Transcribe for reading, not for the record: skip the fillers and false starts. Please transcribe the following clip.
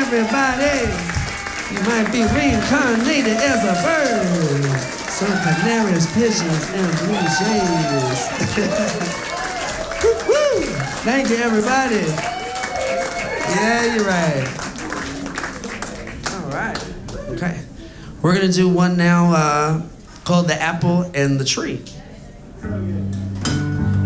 everybody. You might be reincarnated as a bird. Some canaries, pigeons, and blue jays. Woo! Thank you, everybody. Yeah, you're right. All right. Okay. We're going to do one now called The Apple and the Tree.